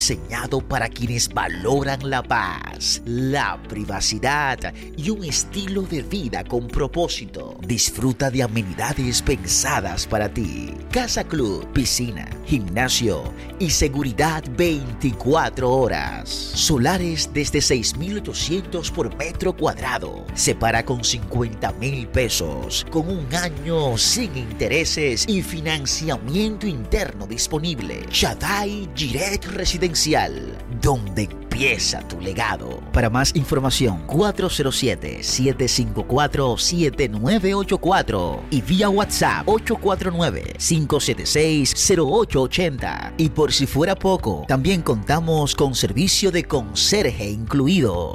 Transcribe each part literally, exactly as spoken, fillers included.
Diseñado para quienes valoran la paz, la privacidad y un estilo de vida con propósito. Disfruta de amenidades pensadas para ti. Casa Club, piscina, gimnasio y seguridad veinticuatro horas. Solares desde seis mil ochocientos por metro cuadrado. Separa con cincuenta mil pesos, con un año sin intereses y financiamiento interno disponible. Shaddai Giret Residencial, donde empieza tu legado. Para más información, cuatro cero siete, siete cinco cuatro, siete nueve ocho cuatro y vía WhatsApp ocho cuatro nueve, cinco siete seis, cero ocho ocho cero. Y por si fuera poco, también contamos con servicio de conserje incluido.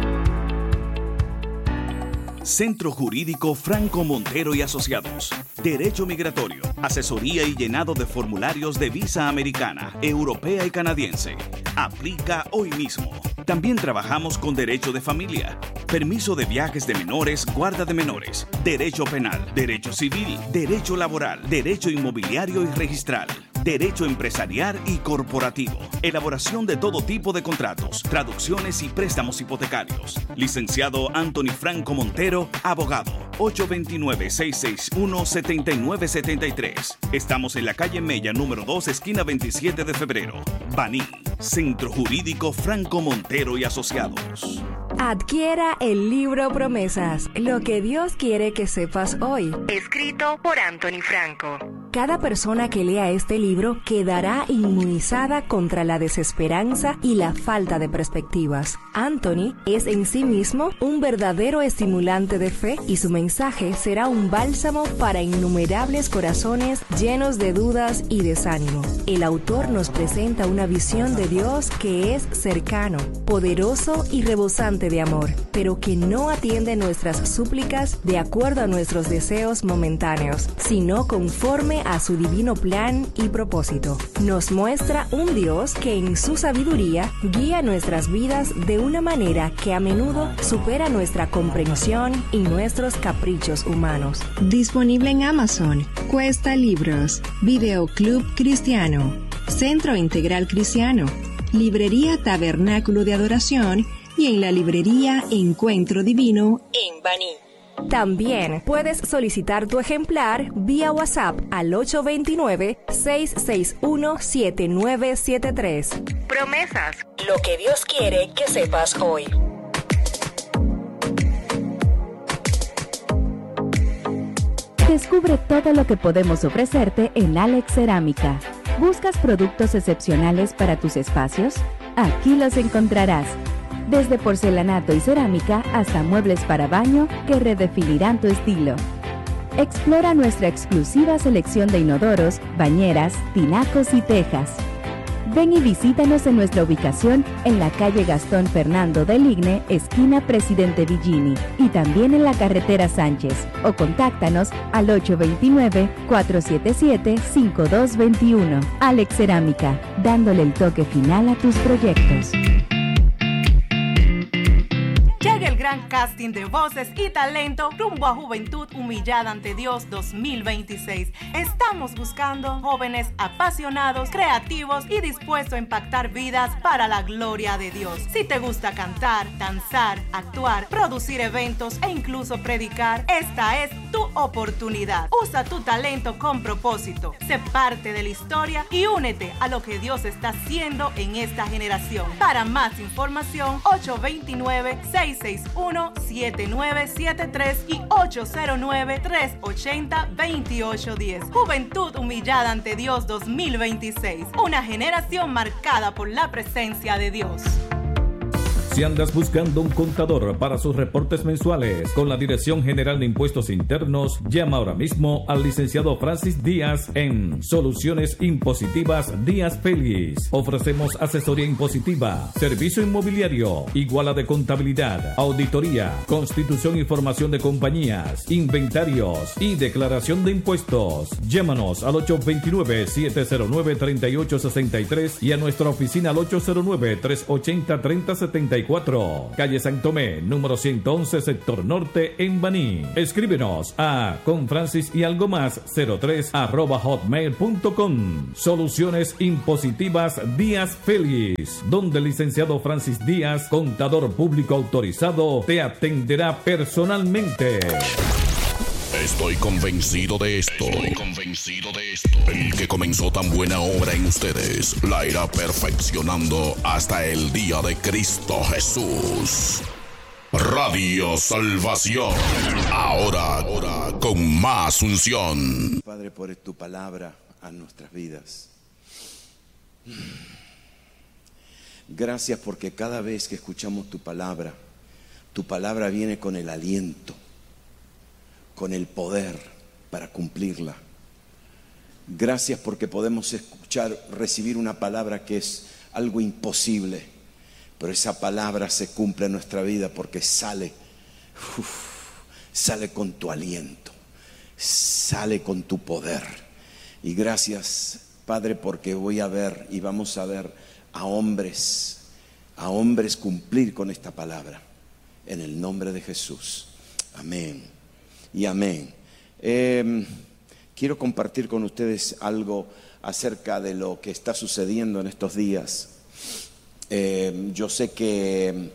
Centro Jurídico Franco Montero y Asociados. Derecho migratorio, asesoría y llenado de formularios de visa americana, europea y canadiense. Aplica hoy mismo. También trabajamos con derecho de familia, permiso de viajes de menores, guarda de menores, derecho penal, derecho civil, derecho laboral, derecho inmobiliario y registral, derecho empresarial y corporativo, elaboración de todo tipo de contratos, traducciones y préstamos hipotecarios. Licenciado Anthony Franco Montero, abogado. ocho dos nueve, seis seis uno, siete nueve siete tres. Estamos en la calle Mella, número dos, esquina veintisiete de febrero. Baní, Centro Jurídico Franco Montero y Asociados. Adquiera el libro Promesas, lo que Dios quiere que sepas hoy. Escrito por Anthony Franco. Cada persona que lea este libro quedará inmunizada contra la desesperanza y la falta de perspectivas. Anthony es en sí mismo un verdadero estimulante de fe y su mensaje será un bálsamo para innumerables corazones llenos de dudas y desánimo. El autor nos presenta una visión de Dios que es cercano, poderoso y rebosante de amor, pero que no atiende nuestras súplicas de acuerdo a nuestros deseos momentáneos, sino conforme a su divino plan y propósito. Nos muestra un Dios que en su sabiduría guía nuestras vidas de una manera que a menudo supera nuestra comprensión y nuestros caprichos humanos. Disponible en Amazon, Cuesta Libros, Videoclub Cristiano, Centro Integral Cristiano, Librería Tabernáculo de Adoración y en la librería Encuentro Divino en Baní. También puedes solicitar tu ejemplar vía WhatsApp al ocho dos nueve, seis seis uno, siete nueve siete tres. Promesas, lo que Dios quiere que sepas hoy. Descubre todo lo que podemos ofrecerte en Alex Cerámica. ¿Buscas productos excepcionales para tus espacios? Aquí los encontrarás. Desde porcelanato y cerámica hasta muebles para baño que redefinirán tu estilo. Explora nuestra exclusiva selección de inodoros, bañeras, tinacos y tejas. Ven y visítanos en nuestra ubicación en la calle Gastón Fernando del Igne, esquina Presidente Villini, y también en la carretera Sánchez, o contáctanos al ocho dos nueve, cuatro siete siete, cinco dos dos uno. Alex Cerámica, dándole el toque final a tus proyectos. Llega el gran casting de voces y talento rumbo a Juventud Humillada ante Dios dos mil veintiséis. Estamos buscando jóvenes apasionados, creativos y dispuestos a impactar vidas para la gloria de Dios. Si te gusta cantar, danzar, actuar, producir eventos e incluso predicar, esta es tu oportunidad. Usa tu talento con propósito. Sé parte de la historia y únete a lo que Dios está haciendo en esta generación. Para más información, ocho dos nueve, seis seis uno, siete nueve siete tres y ocho cero nueve, tres ocho cero, dos ocho uno cero. Juventud Humillada ante Dios dos mil veintiséis. Una generación marcada por la presencia de Dios. Si andas buscando un contador para sus reportes mensuales con la Dirección General de Impuestos Internos, llama ahora mismo al licenciado Francis Díaz en Soluciones Impositivas Díaz Félix. Ofrecemos asesoría impositiva, servicio inmobiliario, iguala de contabilidad, auditoría, constitución y formación de compañías, inventarios y declaración de impuestos. Llámanos al ocho dos nueve, siete cero nueve, tres ocho seis tres y a nuestra oficina al ocho cero nueve, tres ocho cero, tres cero siete y cuatro, calle San Tomé, número ciento once, sector norte, en Baní. Escríbenos a confrancis y algo más cero tres arroba hotmail punto com. Soluciones Impositivas Díaz Félix, donde el licenciado Francis Díaz, contador público autorizado, te atenderá personalmente. Estoy convencido de esto. Estoy convencido de esto. El que comenzó tan buena obra en ustedes la irá perfeccionando hasta el día de Cristo Jesús. Radio Salvación. Ahora, ahora con más unción. Padre, por tu palabra a nuestras vidas. Gracias porque cada vez que escuchamos tu palabra, tu palabra viene con el aliento, con el poder para cumplirla. Gracias porque podemos escuchar, recibir una palabra que es algo imposible, pero esa palabra se cumple en nuestra vida porque sale, uf, sale con tu aliento, sale con tu poder. Y gracias, Padre, porque voy a ver y vamos a ver a hombres, a hombres cumplir con esta palabra, en el nombre de Jesús. Amén y amén. Eh, quiero compartir con ustedes algo acerca de lo que está sucediendo en estos días. Eh, yo sé que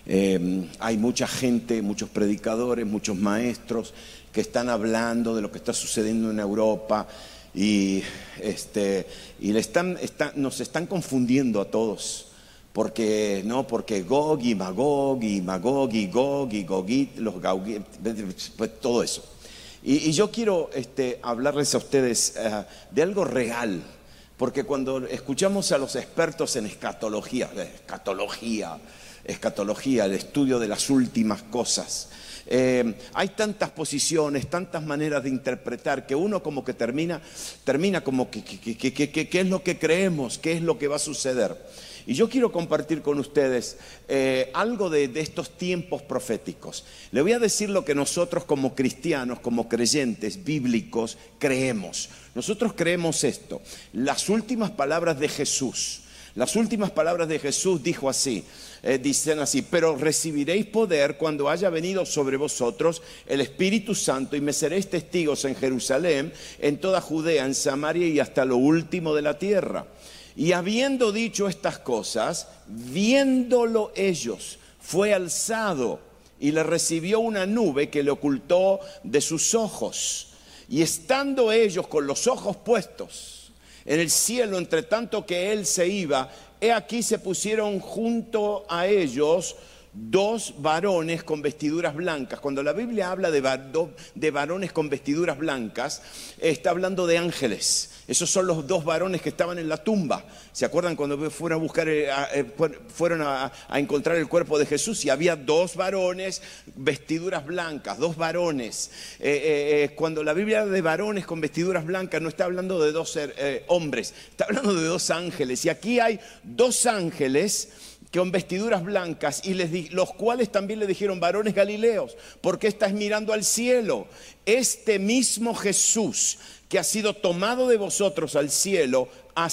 eh, hay mucha gente, muchos predicadores, muchos maestros que están hablando de lo que está sucediendo en Europa y, este, y le están, están, nos están confundiendo a todos. Porque, no, porque Gog y Magog y Magog y Gog y Gogit, los Gaugit, pues todo eso. Y, y yo quiero este, hablarles a ustedes uh, de algo real, porque cuando escuchamos a los expertos en escatología, escatología, escatología, el estudio de las últimas cosas, eh, hay tantas posiciones, tantas maneras de interpretar que uno como que termina, termina como que, que, que, que, que, que es lo que creemos, qué es lo que va a suceder. Y yo quiero compartir con ustedes eh, algo de, de estos tiempos proféticos. Le voy a decir lo que nosotros como cristianos, como creyentes bíblicos, creemos. Nosotros creemos esto. Las últimas palabras de Jesús. Las últimas palabras de Jesús dijo así, eh, dicen así: pero recibiréis poder cuando haya venido sobre vosotros el Espíritu Santo y me seréis testigos en Jerusalén, en toda Judea, en Samaria y hasta lo último de la tierra. Y habiendo dicho estas cosas, viéndolo ellos, fue alzado y le recibió una nube que le ocultó de sus ojos. Y estando ellos con los ojos puestos en el cielo, entre tanto que él se iba, he aquí se pusieron junto a ellos dos varones con vestiduras blancas. Cuando la Biblia habla de, var de varones con vestiduras blancas, está hablando de ángeles. Esos son los dos varones que estaban en la tumba. ¿Se acuerdan cuando fueron a buscar, eh, eh, fueron a, a encontrar el cuerpo de Jesús? Y había dos varones, vestiduras blancas, dos varones. Eh, eh, eh, cuando la Biblia habla de varones con vestiduras blancas, no está hablando de dos eh, hombres, está hablando de dos ángeles. Y aquí hay dos ángeles con vestiduras blancas, y les di, los cuales también le dijeron: varones galileos, ¿por qué estáis mirando al cielo? Este mismo Jesús que ha sido tomado de vosotros al cielo,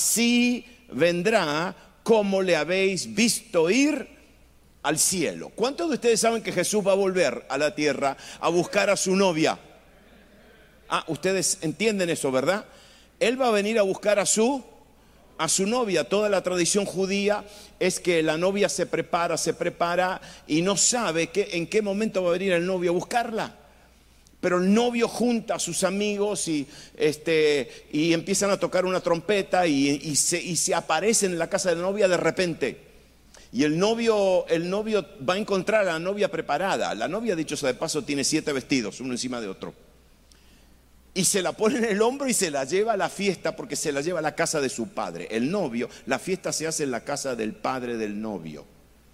así vendrá como le habéis visto ir al cielo. ¿Cuántos de ustedes saben que Jesús va a volver a la tierra a buscar a su novia? Ah, ustedes entienden eso, ¿verdad? Él va a venir a buscar a su a su novia. Toda la tradición judía es que la novia se prepara, se prepara y no sabe que, en qué momento va a venir el novio a buscarla. Pero el novio junta a sus amigos y, este, y empiezan a tocar una trompeta y, y, se, y se aparecen en la casa de la novia de repente. Y el novio, el novio va a encontrar a la novia preparada. La novia, dicho sea de paso, tiene siete vestidos, uno encima de otro. Y se la pone en el hombro y se la lleva a la fiesta, porque se la lleva a la casa de su padre. El novio, la fiesta se hace en la casa del padre del novio.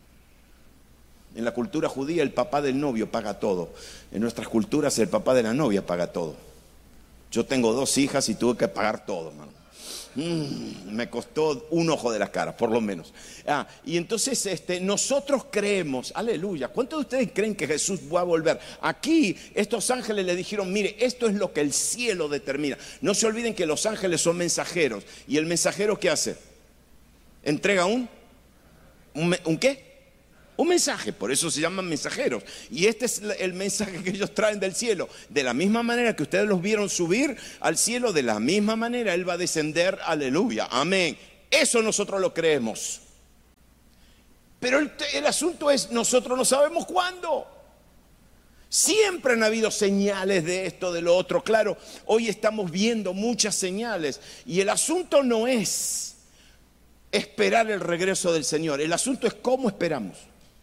En la cultura judía el papá del novio paga todo. En nuestras culturas el papá de la novia paga todo. Yo tengo dos hijas y tuve que pagar todo, hermano. Mm, me costó un ojo de la cara, por lo menos. Ah, y entonces este, nosotros creemos, aleluya, ¿cuántos de ustedes creen que Jesús va a volver? Aquí estos ángeles le dijeron: mire, esto es lo que el cielo determina. No se olviden que los ángeles son mensajeros. ¿Y el mensajero qué hace? ¿Entrega un? ¿Un, un qué? Un mensaje, por eso se llaman mensajeros. Y este es el mensaje que ellos traen del cielo. De la misma manera que ustedes los vieron subir al cielo, de la misma manera Él va a descender, aleluya, amén. Eso nosotros lo creemos. Pero el, el asunto es, nosotros no sabemos cuándo. Siempre han habido señales de esto, de lo otro. Claro, hoy estamos viendo muchas señales. Y el asunto no es esperar el regreso del Señor. El asunto es cómo esperamos.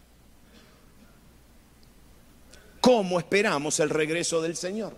¿Cómo esperamos el regreso del Señor?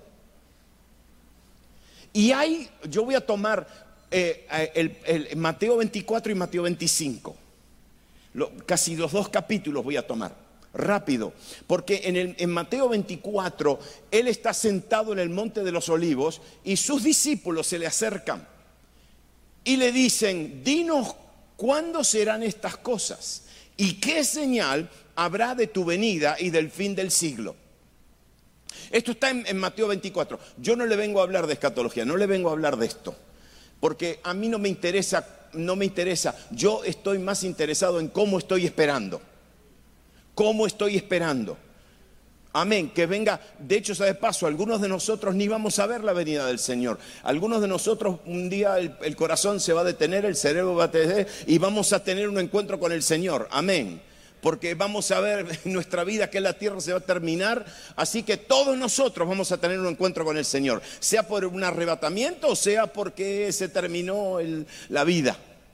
Y hay, yo voy a tomar eh, el, el Mateo veinticuatro y Mateo veinticinco. Lo, casi los dos capítulos voy a tomar, rápido. Porque en, el, en Mateo veinticuatro, Él está sentado en el Monte de los Olivos y sus discípulos se le acercan. Y le dicen, dinos cuándo serán estas cosas y qué señal habrá de tu venida y del fin del siglo. Esto está en, en Mateo veinticuatro. Yo no le vengo a hablar de escatología, no le vengo a hablar de esto, porque a mí no me interesa, no me interesa. Yo estoy más interesado en cómo estoy esperando. ¿Cómo estoy esperando? Amén, que venga. De hecho, de paso, algunos de nosotros ni vamos a ver la venida del Señor. Algunos de nosotros un día el, el corazón se va a detener, el cerebro va a detener y vamos a tener un encuentro con el Señor. Amén. Porque vamos a ver en nuestra vida que la tierra se va a terminar, así que todos nosotros vamos a tener un encuentro con el Señor, sea por un arrebatamiento o sea porque se terminó el, la vida.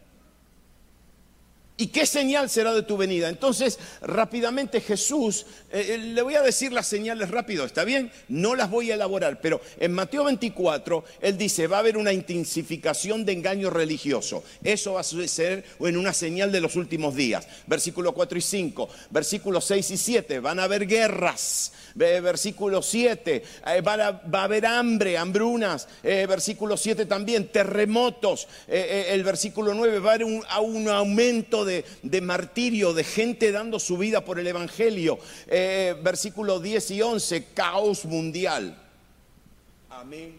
¿Y qué señal será de tu venida? Entonces, rápidamente Jesús, eh, le voy a decir las señales rápido, ¿está bien? No las voy a elaborar, pero en Mateo veinticuatro, Él dice, va a haber una intensificación de engaño religioso. Eso va a suceder en una señal de los últimos días. Versículo cuatro y cinco, versículos seis y siete, van a haber guerras. Versículo siete, eh, va, a, va a haber hambre, hambrunas. Eh, versículo siete también, terremotos. Eh, eh, el versículo nueve, va a haber un, a un aumento de, de martirio, de gente dando su vida por el evangelio. Eh, versículo diez y once, caos mundial. Amén.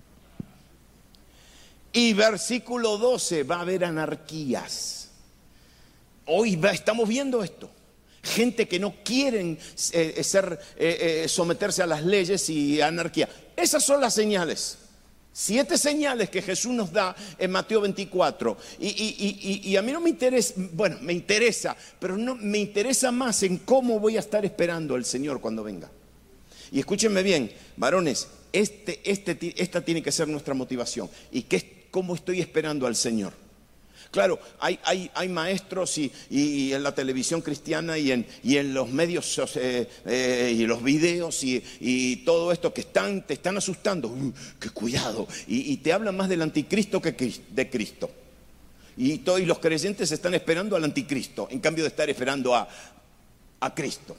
Y versículo doce, va a haber anarquías. Hoy va, estamos viendo esto. Gente que no quieren eh, ser, eh, eh, someterse a las leyes y anarquía. Esas son las señales. Siete señales que Jesús nos da en Mateo veinticuatro. Y, y, y, y a mí no me interesa, bueno, me interesa, pero no me interesa más en cómo voy a estar esperando al Señor cuando venga. Y escúchenme bien, varones, este, este, esta tiene que ser nuestra motivación. ¿Y qué, cómo estoy esperando al Señor? Claro, hay, hay, hay maestros y, y en la televisión cristiana y en, y en los medios eh, eh, y los videos y, y todo esto que están, te están asustando. Uh, ¡Qué cuidado! Y, y te hablan más del anticristo que de Cristo. Y, todo, y los creyentes están esperando al anticristo en cambio de estar esperando a, a Cristo.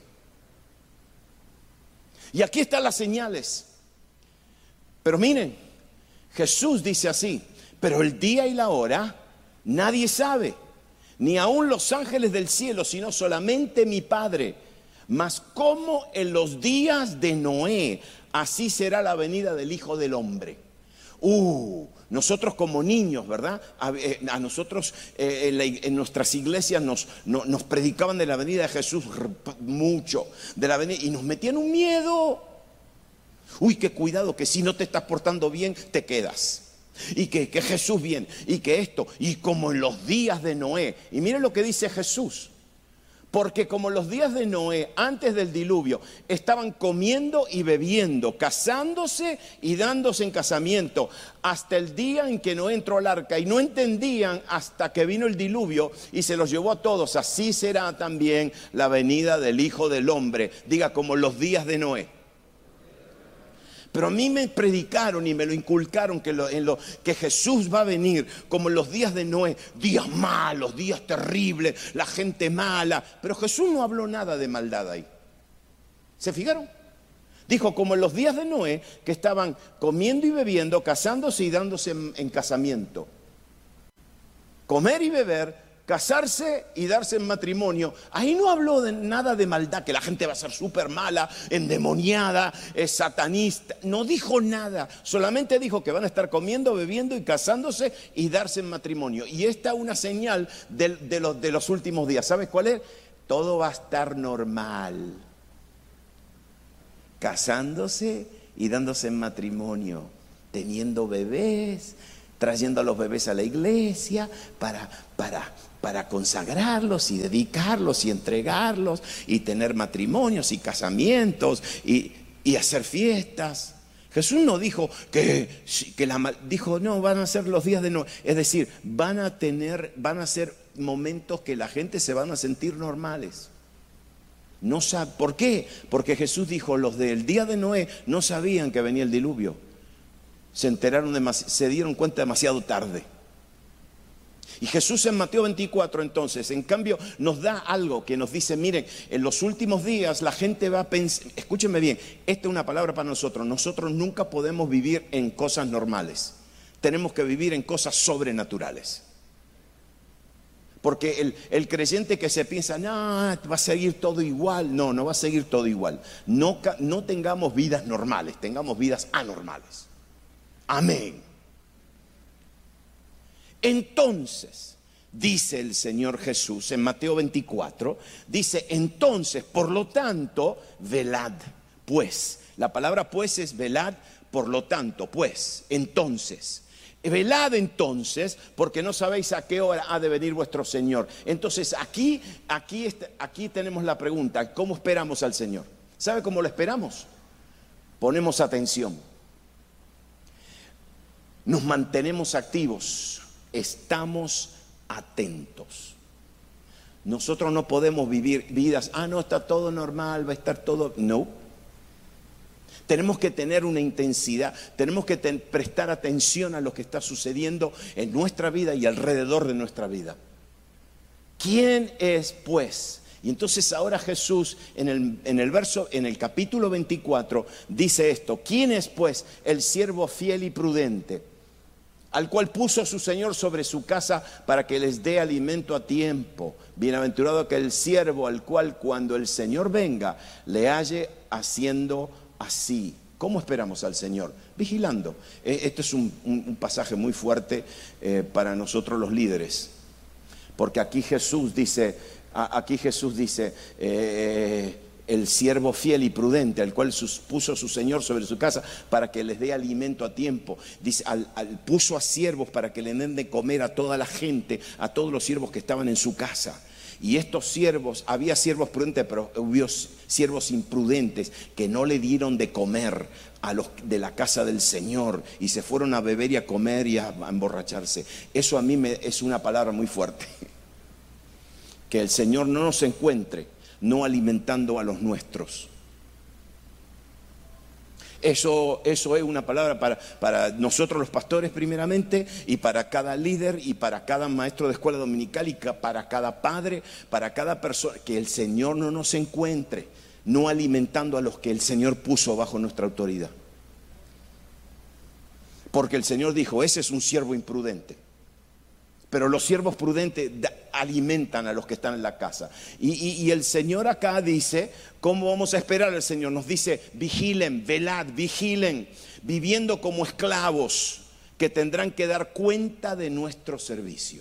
Y aquí están las señales. Pero miren, Jesús dice así, pero el día y la hora nadie sabe, ni aun los ángeles del cielo, sino solamente mi Padre. Mas como en los días de Noé, así será la venida del Hijo del Hombre. Uh, nosotros como niños, ¿verdad? A, eh, a nosotros eh, en, la, en nuestras iglesias nos, no, nos predicaban de la venida de Jesús mucho, de la venida, y nos metían un miedo. Uy, qué cuidado, que si no te estás portando bien, te quedas. Y que, que Jesús viene, y que esto, y como en los días de Noé. Y miren lo que dice Jesús. Porque como en los días de Noé, antes del diluvio, estaban comiendo y bebiendo, casándose y dándose en casamiento, hasta el día en que Noé entró al arca, y no entendían hasta que vino el diluvio y se los llevó a todos. Así será también la venida del Hijo del Hombre. Diga, como los días de Noé. Pero a mí me predicaron y me lo inculcaron que, lo, en lo, que Jesús va a venir como en los días de Noé, días malos, días terribles, la gente mala. Pero Jesús no habló nada de maldad ahí. ¿Se fijaron? Dijo como en los días de Noé, que estaban comiendo y bebiendo, casándose y dándose en, en casamiento. Comer y beber, casarse y darse en matrimonio. Ahí no habló de nada de maldad, que la gente va a ser súper mala, endemoniada, es satanista. No dijo nada, solamente dijo que van a estar comiendo, bebiendo y casándose y darse en matrimonio. Y esta es una señal de, de, los, de los últimos días. ¿Sabes cuál es? todo va a estar normal. Casándose y dándose en matrimonio, teniendo bebés, trayendo a los bebés a la iglesia para, para, para consagrarlos y dedicarlos y entregarlos y tener matrimonios y casamientos y, y hacer fiestas. Jesús no dijo que, que la, dijo no, van a ser los días de Noé. Es decir, van a tener, van a ser momentos que la gente se van a sentir normales. No sabe, ¿por qué? Porque Jesús dijo, los del día de Noé no sabían que venía el diluvio. Se enteraron, demasi- se dieron cuenta demasiado tarde. Y Jesús en Mateo veinticuatro entonces, en cambio, nos da algo que nos dice, miren, en los últimos días la gente va a pensar, escúchenme bien, esta es una palabra para nosotros, nosotros nunca podemos vivir en cosas normales, tenemos que vivir en cosas sobrenaturales. Porque el, el creyente que se piensa, no, va a seguir todo igual, no, no va a seguir todo igual. No, no tengamos vidas normales, tengamos vidas anormales. Amén. Entonces, dice el Señor Jesús en Mateo veinticuatro, dice, entonces, por lo tanto, velad, pues. La palabra pues es velad, por lo tanto, pues, entonces. Velad entonces, porque no sabéis a qué hora ha de venir vuestro Señor. Entonces, aquí, aquí, aquí tenemos la pregunta, ¿cómo esperamos al Señor? ¿Sabe cómo lo esperamos? Ponemos atención. Nos mantenemos activos. Estamos atentos. Nosotros no podemos vivir vidas, ah, no, está todo normal, va a estar todo... No. Tenemos que tener una intensidad, tenemos que ten, prestar atención a lo que está sucediendo en nuestra vida y alrededor de nuestra vida. ¿Quién es, pues? Y entonces ahora Jesús en el, en el verso, en el capítulo veinticuatro dice esto, ¿quién es, pues, el siervo fiel y prudente, al cual puso su Señor sobre su casa para que les dé alimento a tiempo? Bienaventurado aquel siervo al cual cuando el Señor venga le halle haciendo así. ¿Cómo esperamos al Señor? Vigilando. Este es un, un, un pasaje muy fuerte eh, para nosotros los líderes, porque aquí Jesús dice, aquí Jesús dice, eh, el siervo fiel y prudente, al cual sus, puso su Señor sobre su casa para que les dé alimento a tiempo. Dice, al, al, puso a siervos para que le den de comer a toda la gente, a todos los siervos que estaban en su casa. Y estos siervos, había siervos prudentes, pero hubo siervos imprudentes que no le dieron de comer a los de la casa del Señor y se fueron a beber y a comer y a, a emborracharse. Eso a mí me, es una palabra muy fuerte. Que el Señor no nos encuentre no alimentando a los nuestros. Eso, eso es una palabra para, para nosotros los pastores primeramente, y para cada líder y para cada maestro de escuela dominical y para cada padre, para cada persona. Que el Señor no nos encuentre no alimentando a los que el Señor puso bajo nuestra autoridad. Porque el Señor dijo, ese es un siervo imprudente. Pero los siervos prudentes alimentan a los que están en la casa. Y, y, y el Señor acá dice, ¿cómo vamos a esperar al Señor? Nos dice, vigilen, velad, vigilen, viviendo como esclavos que tendrán que dar cuenta de nuestro servicio.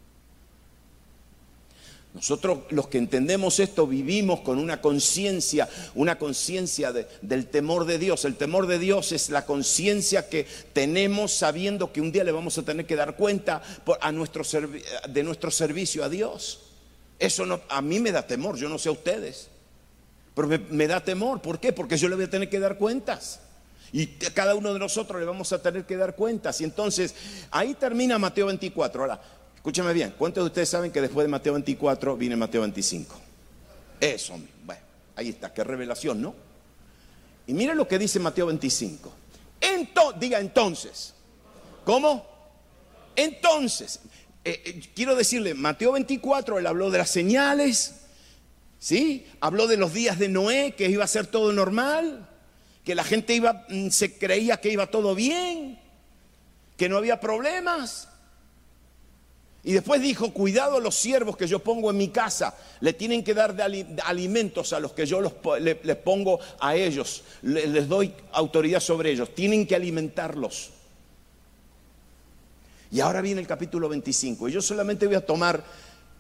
Nosotros los que entendemos esto vivimos con una conciencia, una conciencia de, del temor de Dios. El temor de Dios es la conciencia que tenemos sabiendo que un día le vamos a tener que dar cuenta por, a nuestro servi- de nuestro servicio a Dios. Eso no, a mí me da temor, yo no sé a ustedes, pero me, me da temor. ¿Por qué? Porque yo le voy a tener que dar cuentas. Y cada uno de nosotros le vamos a tener que dar cuentas. Y entonces ahí termina Mateo veinticuatro. Ahora, escúchame bien, ¿cuántos de ustedes saben que después de Mateo veinticuatro viene Mateo veinticinco? Eso, bueno, ahí está, qué revelación, ¿no? Y mira lo que dice Mateo veinticinco. Entonces, diga entonces. ¿Cómo? Entonces, eh, eh, quiero decirle, Mateo veinticuatro, él habló de las señales, ¿sí? Habló de los días de Noé, que iba a ser todo normal, que la gente iba, se creía que iba todo bien, que no había problemas. Y después dijo, cuidado a los siervos que yo pongo en mi casa, le tienen que dar de alimentos a los que yo los, le, les pongo a ellos, le, les doy autoridad sobre ellos, tienen que alimentarlos. Y ahora viene el capítulo veinticinco, y yo solamente voy a tomar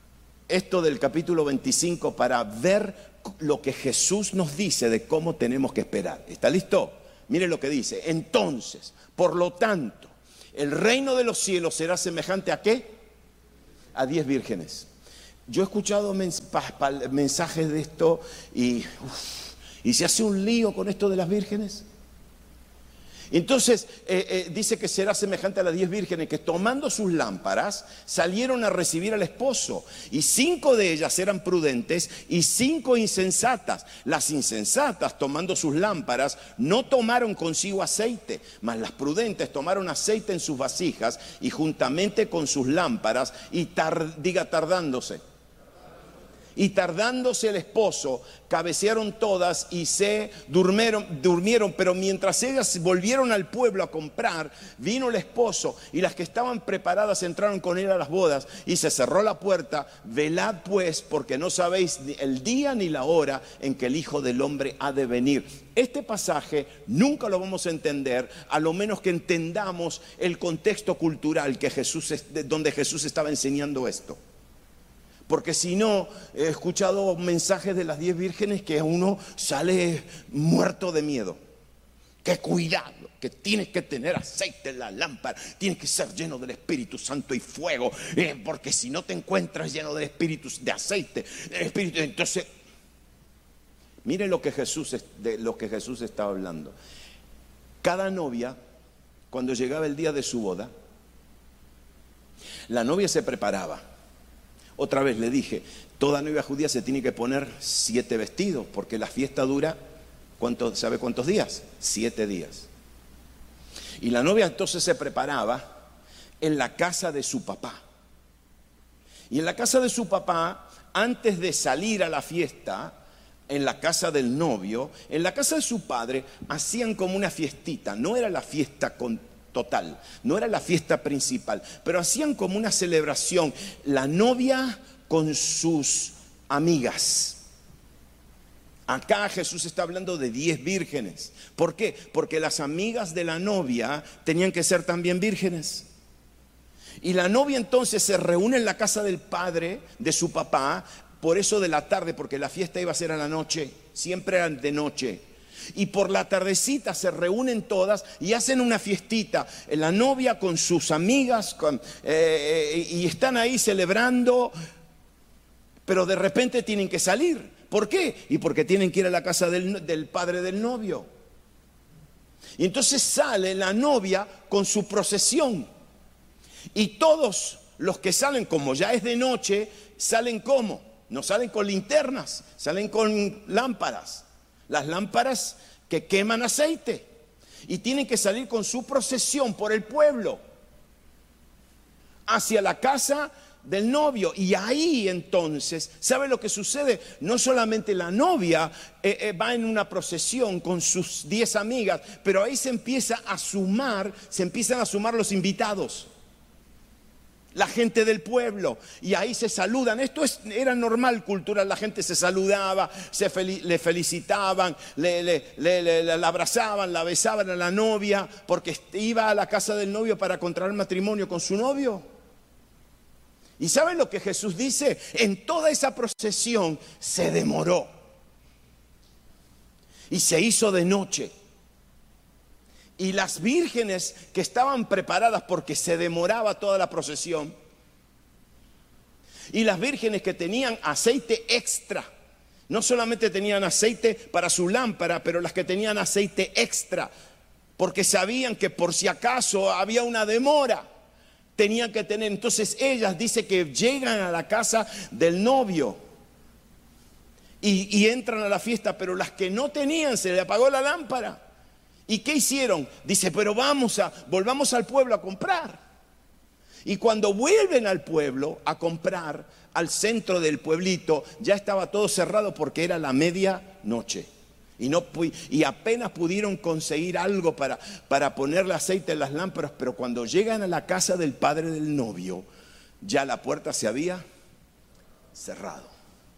esto del capítulo veinticinco para ver lo que Jesús nos dice de cómo tenemos que esperar. ¿Está listo? Mire lo que dice. Entonces, por lo tanto, el reino de los cielos será semejante ¿a qué? A diez vírgenes. Yo he escuchado mens mensajes de esto y, uf, y se hace un lío con esto de las vírgenes. Entonces eh, eh, dice que será semejante a las diez vírgenes que tomando sus lámparas salieron a recibir al esposo, y cinco de ellas eran prudentes y cinco insensatas. Las insensatas, tomando sus lámparas, no tomaron consigo aceite, mas las prudentes tomaron aceite en sus vasijas y juntamente con sus lámparas, y tar, diga tardándose. Y tardándose el esposo, cabecearon todas y se durmieron, durmieron. Pero mientras ellas volvieron al pueblo a comprar, vino el esposo, y las que estaban preparadas entraron con él a las bodas, y se cerró la puerta. Velad pues, porque no sabéis el día ni la hora en que el Hijo del Hombre ha de venir. Este pasaje nunca lo vamos a entender, a lo menos que entendamos el contexto cultural que Jesús, donde Jesús estaba enseñando esto. Porque si no, he escuchado mensajes de las diez vírgenes que uno sale muerto de miedo. Que cuidado, que tienes que tener aceite en la lámpara, tienes que ser lleno del Espíritu Santo y fuego, eh, porque si no te encuentras lleno del Espíritu, de aceite, del Espíritu, entonces, mire lo que Jesús, de lo que Jesús estaba hablando. Cada novia, cuando llegaba el día de su boda, la novia se preparaba. Otra vez le dije, toda novia judía se tiene que poner siete vestidos, porque la fiesta dura, ¿cuánto, ¿sabe cuántos días? Siete días. Y la novia entonces se preparaba en la casa de su papá. Y en la casa de su papá, antes de salir a la fiesta, en la casa del novio, en la casa de su padre, hacían como una fiestita. No era la fiesta con total, no era la fiesta principal, pero hacían como una celebración, la novia con sus amigas. Acá Jesús está hablando de diez vírgenes. ¿Por qué? Porque las amigas de la novia tenían que ser también vírgenes. Y la novia entonces se reúne en la casa del padre, de su papá, por eso de la tarde, porque la fiesta iba a ser a la noche, siempre eran de noche. Y por la tardecita se reúnen todas y hacen una fiestita, la novia con sus amigas, con, eh, y están ahí celebrando, pero de repente tienen que salir. ¿Por qué? Y porque tienen que ir a la casa del, del padre del novio. Y entonces sale la novia con su procesión, y todos los que salen, como ya es de noche, salen como, no salen con linternas, salen con lámparas. Las lámparas que queman aceite, y tienen que salir con su procesión por el pueblo hacia la casa del novio. Y ahí entonces, ¿sabe lo que sucede? No solamente la novia eh, eh, va en una procesión con sus diez amigas, pero ahí se empieza a sumar, se empiezan a sumar los invitados, la gente del pueblo, y ahí se saludan. Esto es, era normal, cultural, la gente se saludaba, se fel le felicitaban, le, le, le, le, le abrazaban, la besaban a la novia, porque iba a la casa del novio para contraer matrimonio con su novio. ¿Y saben lo que Jesús dice? En toda esa procesión se demoró y se hizo de noche. Y las vírgenes que estaban preparadas, porque se demoraba toda la procesión, y las vírgenes que tenían aceite extra, no solamente tenían aceite para su lámpara, pero las que tenían aceite extra, porque sabían que por si acaso había una demora, tenían que tener. Entonces ellas, dice que llegan a la casa del novio y, y entran a la fiesta, pero las que no tenían, se le apagó la lámpara. ¿Y qué hicieron? Dice, pero vamos a, volvamos al pueblo a comprar. Y cuando vuelven al pueblo a comprar, al centro del pueblito, ya estaba todo cerrado porque era la medianoche. Y, no, y apenas pudieron conseguir algo para, para ponerle aceite en las lámparas, pero cuando llegan a la casa del padre del novio, ya la puerta se había cerrado.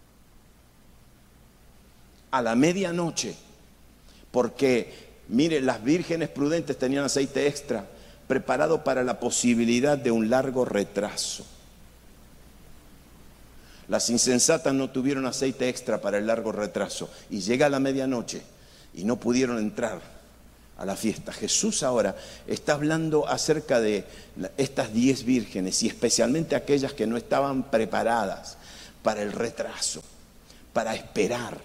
A la medianoche, porque mire, las vírgenes prudentes tenían aceite extra preparado para la posibilidad de un largo retraso. Las insensatas no tuvieron aceite extra para el largo retraso y llega la medianoche y no pudieron entrar a la fiesta. Jesús ahora está hablando acerca de estas diez vírgenes y especialmente aquellas que no estaban preparadas para el retraso, para esperar.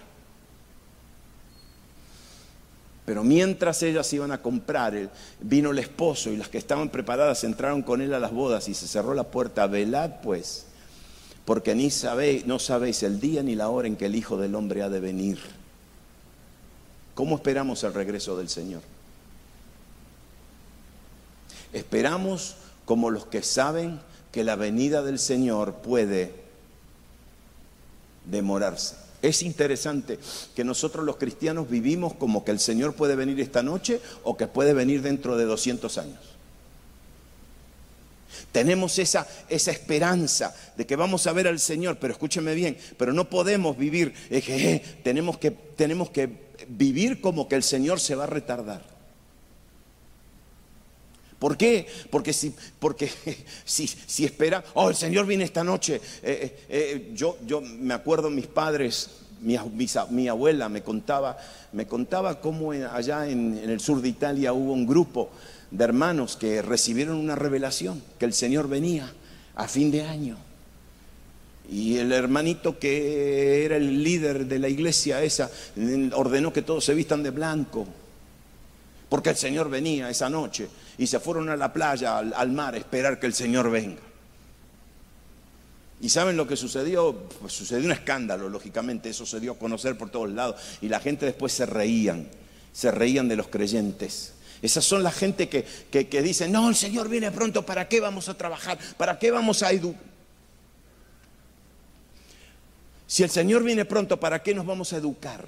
Pero mientras ellas iban a comprar, vino el esposo y las que estaban preparadas entraron con él a las bodas y se cerró la puerta. Velad pues, porque ni sabéis, no sabéis el día ni la hora en que el Hijo del Hombre ha de venir. ¿Cómo esperamos el regreso del Señor? Esperamos como los que saben que la venida del Señor puede demorarse. Es interesante que nosotros los cristianos vivimos como que el Señor puede venir esta noche o que puede venir dentro de doscientos años. Tenemos esa, esa esperanza de que vamos a ver al Señor, pero escúcheme bien, pero no podemos vivir, eh, eh, tenemos que, tenemos que vivir como que el Señor se va a retardar. ¿Por qué? Porque si, porque si, si espera, oh, el Señor viene esta noche. Eh, eh, yo, yo me acuerdo, mis padres, mi, mi, mi abuela me contaba, me contaba cómo allá en, en el sur de Italia hubo un grupo de hermanos que recibieron una revelación, que el Señor venía a fin de año. Y el hermanito que era el líder de la iglesia esa ordenó que todos se vistan de blanco, porque el Señor venía esa noche. Y se fueron a la playa, al, al mar, a esperar que el Señor venga. ¿Y saben lo que sucedió? Pues sucedió un escándalo, lógicamente. Eso se dio a conocer por todos lados. Y la gente después se reían. Se reían de los creyentes. Esas son la gente que, que, que dicen, no, el Señor viene pronto, ¿para qué vamos a trabajar? ¿Para qué vamos a educar? Si el Señor viene pronto, ¿para qué nos vamos a educar?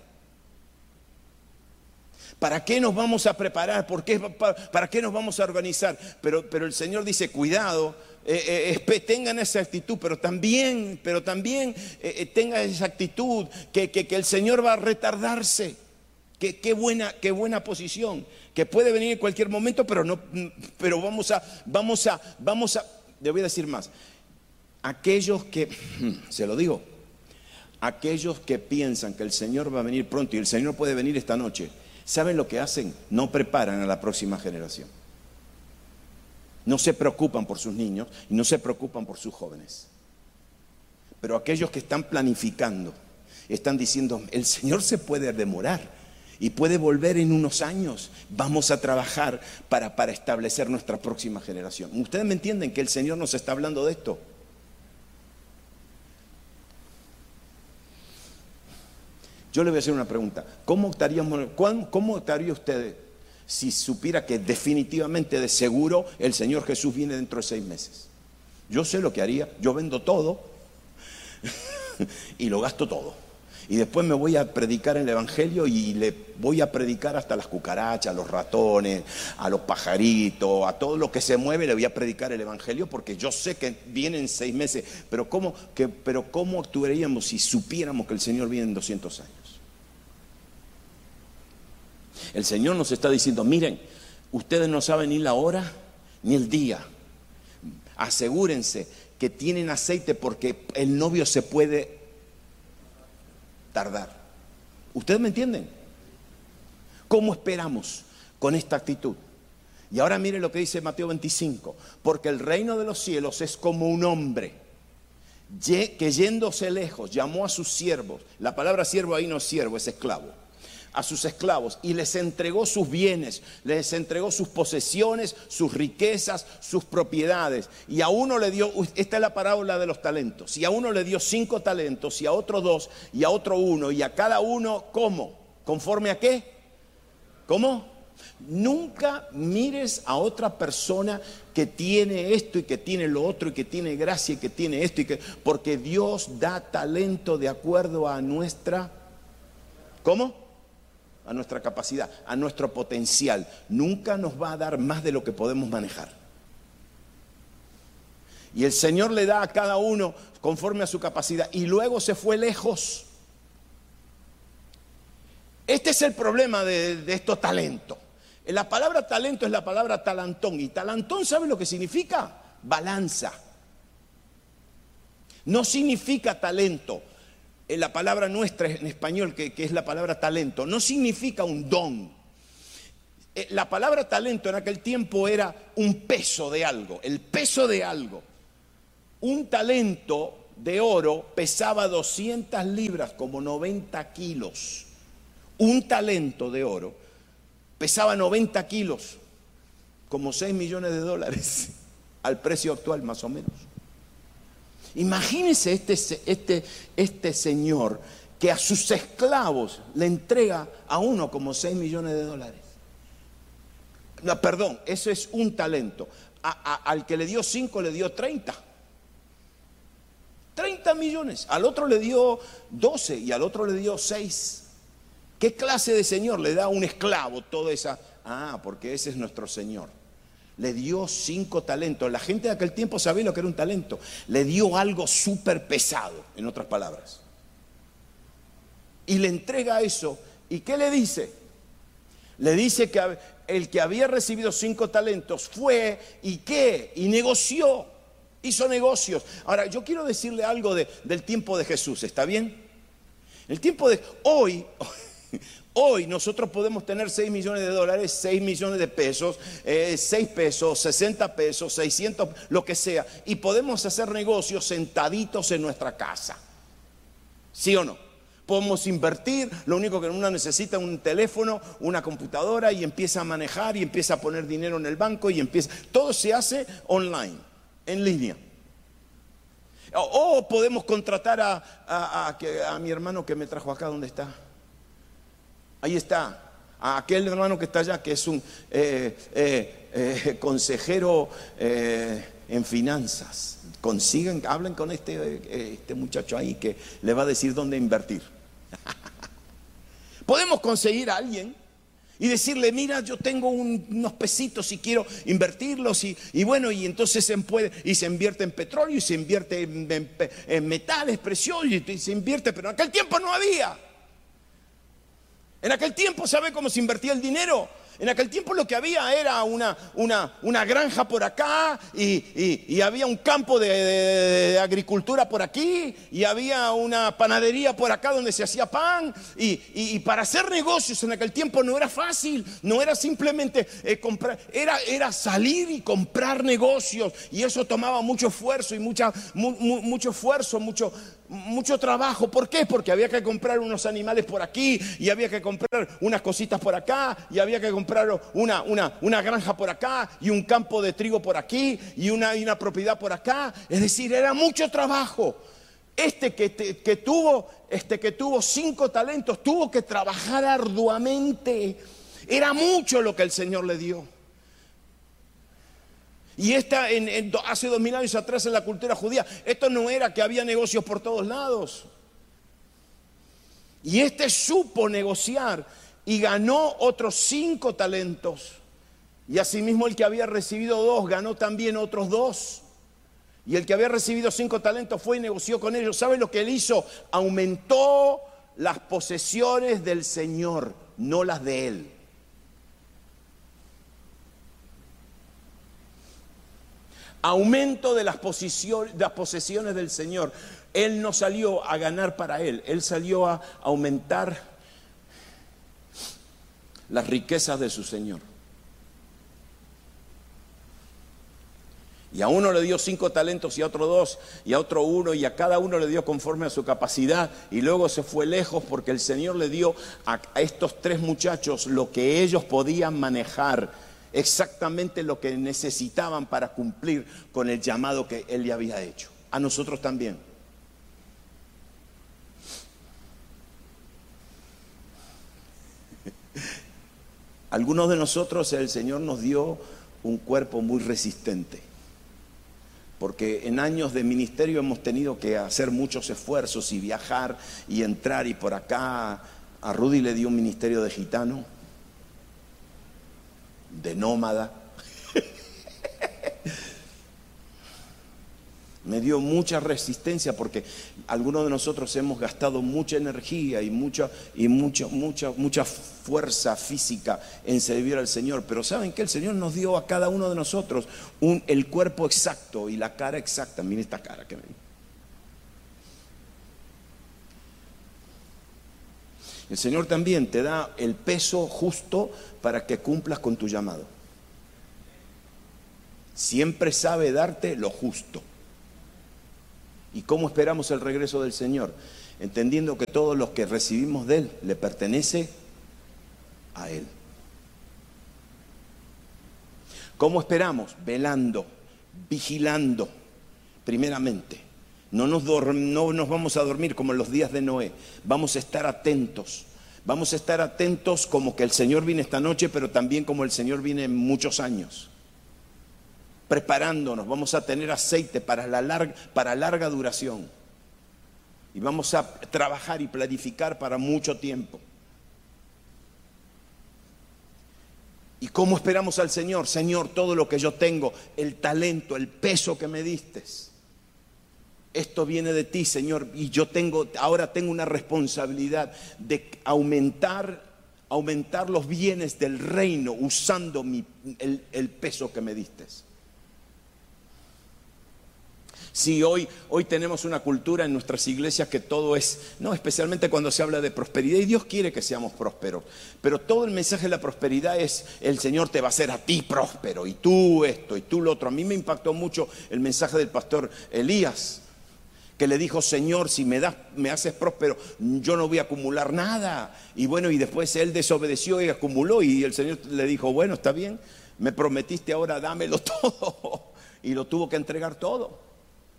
¿Para qué nos vamos a preparar? ¿Por qué, para, ¿Para qué nos vamos a organizar? Pero, pero el Señor dice, cuidado, eh, eh, tengan esa actitud, pero también, pero también eh, tengan esa actitud que, que, que el Señor va a retardarse. Qué, qué, buena, qué buena posición, que puede venir en cualquier momento, pero, no, pero vamos a, vamos a, vamos a, le voy a decir más. Aquellos que, se lo digo, aquellos que piensan que el Señor va a venir pronto y el Señor puede venir esta noche, ¿saben lo que hacen? No preparan a la próxima generación. No se preocupan por sus niños y no se preocupan por sus jóvenes. Pero aquellos que están planificando, están diciendo, el Señor se puede demorar y puede volver en unos años. Vamos a trabajar para, para establecer nuestra próxima generación. ¿Ustedes me entienden que el Señor nos está hablando de esto? Yo le voy a hacer una pregunta. ¿Cómo estaríamos, cómo estaría usted si supiera que definitivamente, de seguro, el Señor Jesús viene dentro de seis meses? Yo sé lo que haría. Yo vendo todo y lo gasto todo. Y después me voy a predicar el Evangelio y le voy a predicar hasta las cucarachas, a los ratones, a los pajaritos, a todo lo que se mueve le voy a predicar el Evangelio porque yo sé que viene en seis meses. Pero ¿cómo, que, pero ¿cómo actuaríamos si supiéramos que el Señor viene en doscientos años? El Señor nos está diciendo, miren, ustedes no saben ni la hora ni el día. Asegúrense que tienen aceite porque el novio se puede tardar. ¿Ustedes me entienden? ¿Cómo esperamos con esta actitud? Y ahora mire lo que dice Mateo veinticinco. Porque el reino de los cielos es como un hombre que yéndose lejos llamó a sus siervos. La palabra siervo ahí no es siervo, es esclavo. A sus esclavos y les entregó sus bienes, les entregó sus posesiones, sus riquezas, sus propiedades. Y a uno le dio, esta es la parábola de los talentos, y a uno le dio cinco talentos, y a otro dos, y a otro uno, y a cada uno, ¿cómo? ¿Conforme a qué? ¿Cómo? Nunca mires a otra persona que tiene esto y que tiene lo otro y que tiene gracia y que tiene esto y que, porque Dios da talento de acuerdo a nuestra, ¿cómo? A nuestra capacidad, a nuestro potencial. Nunca nos va a dar más de lo que podemos manejar. Y el Señor le da a cada uno conforme a su capacidad. Y luego se fue lejos. Este es el problema de, de estos talentos. La palabra talento es la palabra talantón. Y talantón, ¿sabe lo que significa? Balanza. No significa talento. La palabra nuestra en español, que, que es la palabra talento, no significa un don. La palabra talento en aquel tiempo era un peso de algo, el peso de algo. Un talento de oro pesaba doscientas libras, como noventa kilos. Un talento de oro pesaba noventa kilos, como seis millones de dólares, al precio actual más o menos. Imagínense este, este, este señor que a sus esclavos le entrega a uno como seis millones de dólares. No, perdón, eso es un talento. A, a, al que le dio cinco le dio treinta. treinta millones. Al otro le dio doce y al otro le dio seis. ¿Qué clase de señor le da a un esclavo toda esa? Ah, porque ese es nuestro Señor. Le dio cinco talentos. La gente de aquel tiempo sabía lo que era un talento. Le dio algo súper pesado, en otras palabras. Y le entrega eso. ¿Y qué le dice? Le dice que el que había recibido cinco talentos fue y qué, y negoció, hizo negocios. Ahora, yo quiero decirle algo de, del tiempo de Jesús, ¿está bien? El tiempo de hoy... Hoy nosotros podemos tener seis millones de dólares, seis millones de pesos, eh, seis pesos, sesenta pesos, seiscientos, lo que sea. Y podemos hacer negocios sentaditos en nuestra casa. ¿Sí o no? Podemos invertir, lo único que uno necesita es un teléfono, una computadora y empieza a manejar y empieza a poner dinero en el banco y empieza... Todo se hace online, en línea. O, o podemos contratar a, a, a, a mi hermano que me trajo acá, ¿dónde está? Ahí está, a aquel hermano que está allá, que es un eh, eh, eh, consejero eh, en finanzas. Consigan, hablen con este, eh, este muchacho ahí que le va a decir dónde invertir. Podemos conseguir a alguien y decirle, mira, yo tengo un, unos pesitos y quiero invertirlos y, y bueno, y entonces se puede, y se invierte en petróleo y se invierte en, en, en metales preciosos y, y se invierte, pero en aquel tiempo no había. En aquel tiempo, ¿sabe cómo se invertía el dinero? En aquel tiempo lo que había era una, una, una granja por acá y, y, y había un campo de, de, de agricultura por aquí y había una panadería por acá donde se hacía pan y, y, y para hacer negocios en aquel tiempo no era fácil, no era simplemente eh, comprar, era, era salir y comprar negocios y eso tomaba mucho esfuerzo y mucha, mu, mu, mucho esfuerzo, mucho... mucho trabajo. ¿Por qué? Porque había que comprar unos animales por aquí y había que comprar unas cositas por acá y había que comprar una, una, una granja por acá y un campo de trigo por aquí y una, y una propiedad por acá. Es decir, era mucho trabajo. Este que, te, que tuvo, este que tuvo cinco talentos tuvo que trabajar arduamente. Era mucho lo que el Señor le dio. Y esta, en, en, hace dos mil años atrás en la cultura judía, esto no era que había negocios por todos lados. Y este supo negociar y ganó otros cinco talentos. Y asimismo el que había recibido dos, ganó también otros dos. Y el que había recibido cinco talentos fue y negoció con ellos. ¿Sabe lo que él hizo? Aumentó las posesiones del Señor, no las de él. Aumento de las, posiciones, de las posesiones del Señor. Él no salió a ganar para él, él salió a aumentar las riquezas de su Señor. Y a uno le dio cinco talentos y a otro dos y a otro uno y a cada uno le dio conforme a su capacidad y luego se fue lejos porque el Señor le dio a, a estos tres muchachos lo que ellos podían manejar. Exactamente lo que necesitaban para cumplir con el llamado que Él le había hecho. A nosotros también. Algunos de nosotros el Señor nos dio un cuerpo muy resistente. Porque en años de ministerio hemos tenido que hacer muchos esfuerzos y viajar y entrar y por acá. A Rudy le dio un ministerio de gitano, de nómada. Me dio mucha resistencia porque algunos de nosotros hemos gastado mucha energía y mucha y mucha mucha mucha fuerza física en servir al Señor, pero saben que el Señor nos dio a cada uno de nosotros un, el cuerpo exacto y la cara exacta. Miren esta cara que me dio. El Señor también te da el peso justo para que cumplas con tu llamado. Siempre sabe darte lo justo. ¿Y cómo esperamos el regreso del Señor? Entendiendo que todo lo que recibimos de Él le pertenece a Él. ¿Cómo esperamos? Velando, vigilando, primeramente. No nos, no nos vamos a dormir como en los días de Noé. Vamos a estar atentos. Vamos a estar atentos como que el Señor viene esta noche, pero también como el Señor viene en muchos años. Preparándonos, vamos a tener aceite para, la larga, para larga duración. Y vamos a trabajar y planificar para mucho tiempo. ¿Y cómo esperamos al Señor? Señor, todo lo que yo tengo, el talento, el peso que me diste, esto viene de ti, Señor, y yo tengo, ahora tengo una responsabilidad de aumentar, aumentar los bienes del reino usando mi, el, el peso que me diste. Sí, hoy, hoy tenemos una cultura en nuestras iglesias que todo es, no, especialmente cuando se habla de prosperidad, y Dios quiere que seamos prósperos, pero todo el mensaje de la prosperidad es, el Señor te va a hacer a ti próspero, y tú esto, y tú lo otro. A mí me impactó mucho el mensaje del pastor Elías, que le dijo, Señor, si me das, me haces próspero, yo no voy a acumular nada. Y bueno, y después él desobedeció y acumuló, y el Señor le dijo, bueno, está bien, me prometiste, ahora dámelo todo, y lo tuvo que entregar todo.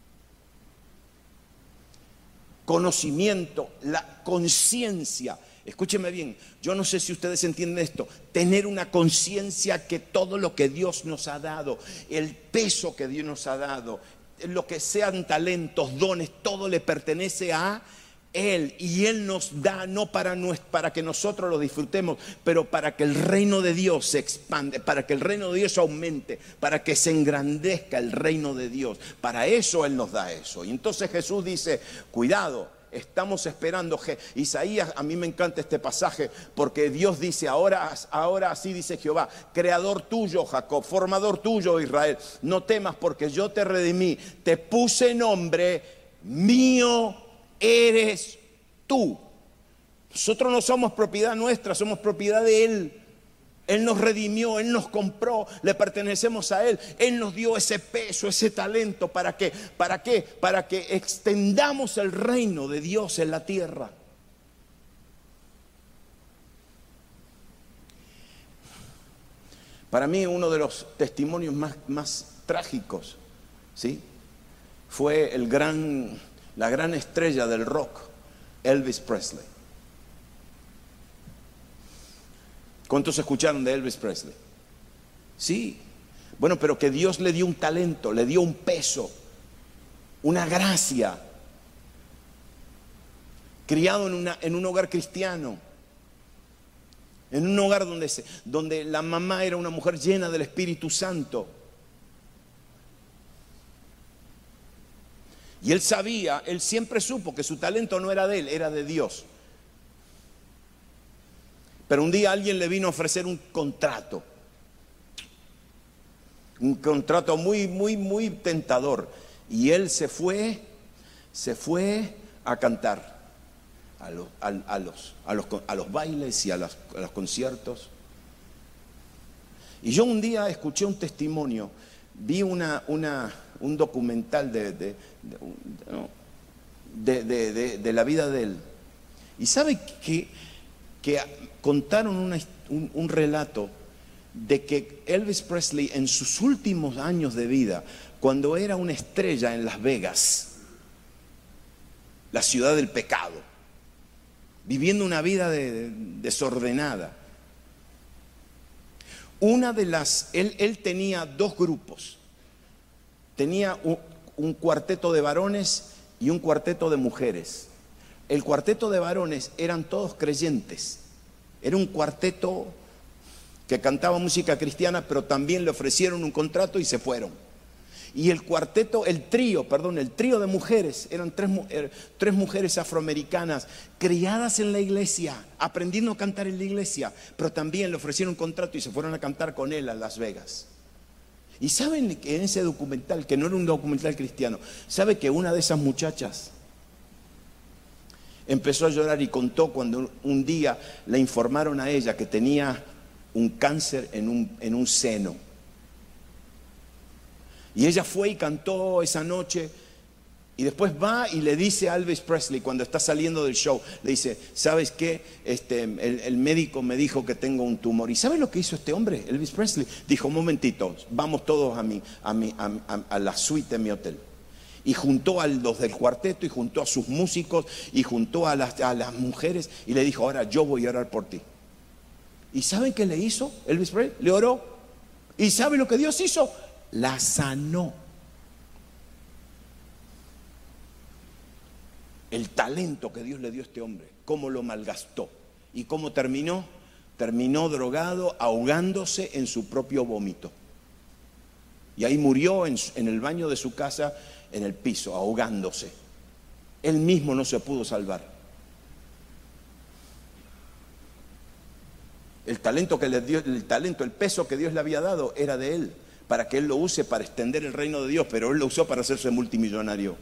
Conocimiento, la conciencia. Escúcheme bien, yo no sé si ustedes entienden esto, tener una conciencia que todo lo que Dios nos ha dado, el peso que Dios nos ha dado, lo que sean talentos, dones, todo le pertenece a Él, y Él nos da no para, para que nosotros lo disfrutemos, pero para que el reino de Dios se expande, para que el reino de Dios aumente, para que se engrandezca el reino de Dios. Para eso Él nos da eso. Y entonces Jesús dice, cuidado, estamos esperando. Isaías, a mí me encanta este pasaje, porque Dios dice, ahora, ahora así dice Jehová, creador tuyo Jacob, formador tuyo Israel, no temas porque yo te redimí, te puse nombre, mío eres tú. Nosotros no somos propiedad nuestra, somos propiedad de Él. Él nos redimió, Él nos compró, le pertenecemos a Él. Él nos dio ese peso, ese talento. ¿Para qué? ¿Para qué? Para que extendamos el reino de Dios en la tierra. Para mí uno de los testimonios más, más trágicos, ¿sí?, fue el gran, la gran estrella del rock, Elvis Presley. ¿Cuántos escucharon de Elvis Presley? Sí. Bueno, pero que Dios le dio un talento, le dio un peso, una gracia. Criado en, una, en un hogar cristiano, en un hogar donde, se, donde la mamá era una mujer llena del Espíritu Santo. Y él sabía, él siempre supo que su talento no era de él, era de Dios. Pero un día alguien le vino a ofrecer un contrato. Un contrato muy, muy, muy tentador. Y él se fue, se fue a cantar a los, a, a los, a los, a los bailes y a, las, a los conciertos. Y yo un día escuché un testimonio, vi una, una, un documental de, de, de, no, de, de, de, de la vida de él. Y sabe que, que contaron una, un, un relato de que Elvis Presley en sus últimos años de vida, cuando era una estrella en Las Vegas, la ciudad del pecado, viviendo una vida de, de, desordenada, una de las, él, él tenía dos grupos, tenía un, un cuarteto de varones y un cuarteto de mujeres. El cuarteto de varones eran todos creyentes, era un cuarteto que cantaba música cristiana, pero también le ofrecieron un contrato y se fueron. Y el cuarteto, el trío, perdón, el trío de mujeres, eran tres, tres mujeres afroamericanas, criadas en la iglesia, aprendiendo a cantar en la iglesia, pero también le ofrecieron un contrato y se fueron a cantar con él a Las Vegas. Y saben que en ese documental, que no era un documental cristiano, sabe que una de esas muchachas Empezó a llorar y contó cuando un día le informaron a ella que tenía un cáncer en un, en un seno. Y ella fue y cantó esa noche. Y después va y le dice a Elvis Presley, cuando está saliendo del show, le dice, ¿sabes qué? Este, el, el médico me dijo que tengo un tumor. ¿Y sabes lo que hizo este hombre, Elvis Presley? Dijo, un momentito, vamos todos a, mi, a, mi, a, a, a la suite de mi hotel. Y juntó a los del cuarteto, y juntó a sus músicos, y juntó a las, a las mujeres, y le dijo, ahora yo voy a orar por ti. ¿Y saben qué le hizo Elvis Presley? Le oró. ¿Y saben lo que Dios hizo? La sanó. El talento que Dios le dio a este hombre, cómo lo malgastó. ¿Y cómo terminó? Terminó drogado, ahogándose en su propio vómito. Y ahí murió en, en el baño de su casa, en el piso, ahogándose. Él mismo no se pudo salvar. El talento que le dio, el talento, el peso que Dios le había dado era de él, para que él lo use para extender el reino de Dios, pero él lo usó para hacerse multimillonario.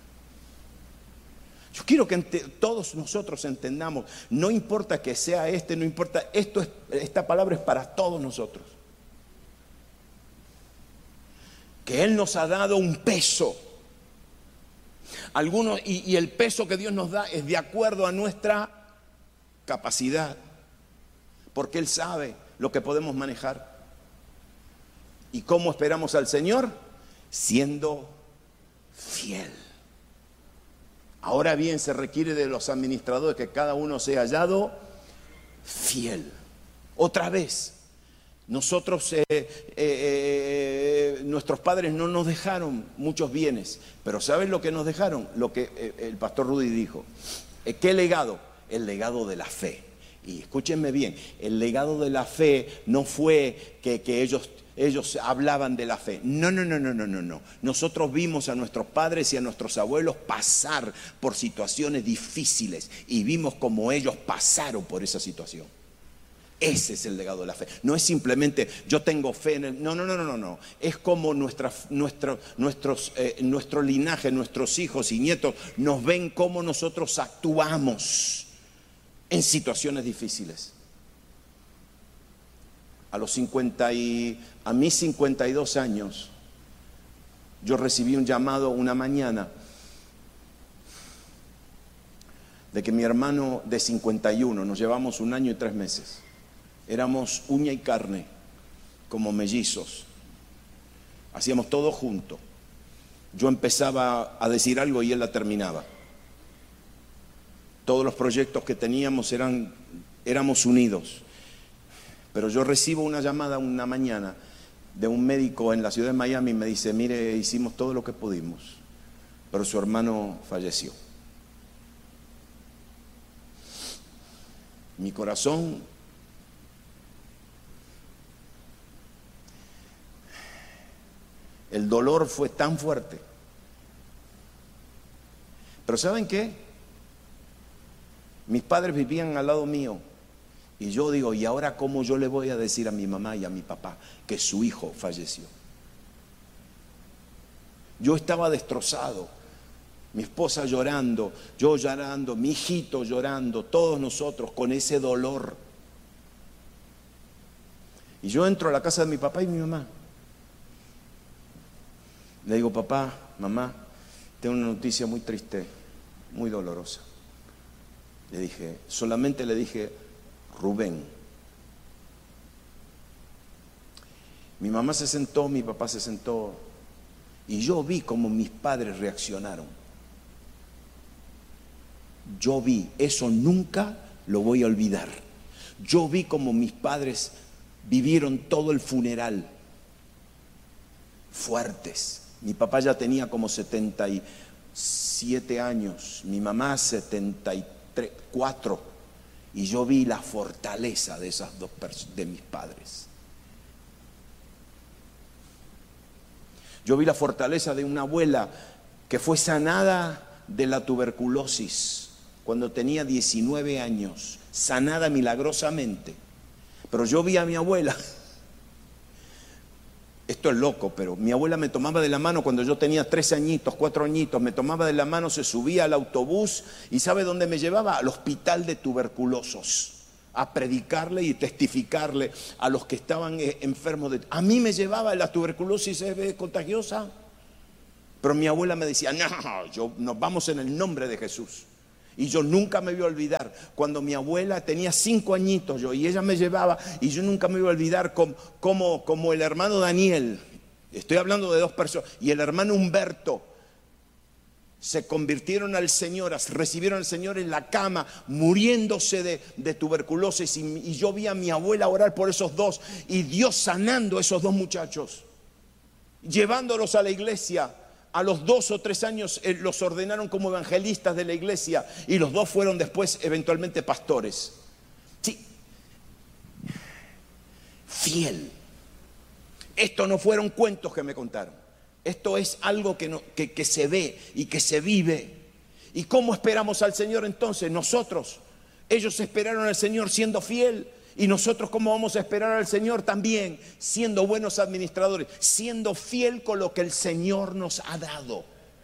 Yo quiero que todos nosotros entendamos, no importa que sea este, no importa, esto es, esta palabra es para todos nosotros. Que Él nos ha dado un peso. Algunos, y, y el peso que Dios nos da es de acuerdo a nuestra capacidad. Porque Él sabe lo que podemos manejar. ¿Y cómo esperamos al Señor? Siendo fiel. Ahora bien, se requiere de los administradores que cada uno sea hallado fiel. Otra vez, nosotros, eh, eh, eh, nuestros padres no nos dejaron muchos bienes, pero ¿sabes lo que nos dejaron? Lo que eh, el pastor Rudy dijo. Eh, ¿Qué legado? El legado de la fe. Y escúchenme bien, el legado de la fe no fue que, que ellos... Ellos hablaban de la fe. No, no, no, no, no, no, no. Nosotros vimos a nuestros padres y a nuestros abuelos pasar por situaciones difíciles y vimos cómo ellos pasaron por esa situación. Ese es el legado de la fe. No es simplemente yo tengo fe en el... No, no, no, no, no. Es como nuestra, nuestro, nuestros, eh, nuestro linaje, nuestros hijos y nietos nos ven cómo nosotros actuamos en situaciones difíciles. A los cincuenta y a mis cincuenta y dos años, yo recibí un llamado una mañana de que mi hermano de cincuenta y uno, nos llevamos un año y tres meses, éramos uña y carne, como mellizos, hacíamos todo junto. Yo empezaba a decir algo y él la terminaba. Todos los proyectos que teníamos eran, éramos unidos. Pero yo recibo una llamada una mañana de un médico en la ciudad de Miami y me dice, mire, hicimos todo lo que pudimos, pero su hermano falleció. Mi corazón el dolor fue tan fuerte. Pero ¿saben qué? Mis padres vivían al lado mío. Y yo digo, ¿y ahora cómo yo le voy a decir a mi mamá y a mi papá que su hijo falleció? Yo estaba destrozado, mi esposa llorando, yo llorando, mi hijito llorando, todos nosotros con ese dolor. Y yo entro a la casa de mi papá y mi mamá. Le digo, papá, mamá, tengo una noticia muy triste, muy dolorosa. Le dije, solamente le dije, Rubén. Mi mamá se sentó, mi papá se sentó y yo vi cómo mis padres reaccionaron. Yo vi, eso nunca lo voy a olvidar. Yo vi cómo mis padres vivieron todo el funeral fuertes. Mi papá ya tenía como setenta y siete años, mi mamá setenta y cuatro. Y yo vi la fortaleza de esas dos personas, de mis padres. Yo vi la fortaleza de una abuela que fue sanada de la tuberculosis cuando tenía diecinueve años, sanada milagrosamente. Pero yo vi a mi abuela Esto es loco, pero mi abuela me tomaba de la mano cuando yo tenía tres añitos, cuatro añitos, me tomaba de la mano, se subía al autobús y ¿sabe dónde me llevaba? Al hospital de tuberculosos, a predicarle y testificarle a los que estaban eh, enfermos de... A mí me llevaba, la tuberculosis es contagiosa, pero mi abuela me decía, no, yo, nos vamos en el nombre de Jesús. Y yo nunca me voy a olvidar cuando mi abuela tenía cinco añitos yo y ella me llevaba, y yo nunca me voy a olvidar como, como, como el hermano Daniel, estoy hablando de dos personas, y el hermano Humberto se convirtieron al Señor, recibieron al Señor en la cama, muriéndose de, de tuberculosis, y, y yo vi a mi abuela orar por esos dos y Dios sanando a esos dos muchachos, llevándolos a la iglesia. A los dos o tres años eh, los ordenaron como evangelistas de la iglesia y los dos fueron después eventualmente pastores. Sí, fiel. Esto no fueron cuentos que me contaron. Esto es algo que, no, que, que se ve y que se vive. ¿Y cómo esperamos al Señor entonces? Nosotros. Ellos esperaron al Señor siendo fiel. Y nosotros, ¿cómo vamos a esperar al Señor? También siendo buenos administradores, siendo fiel con lo que el Señor nos ha dado.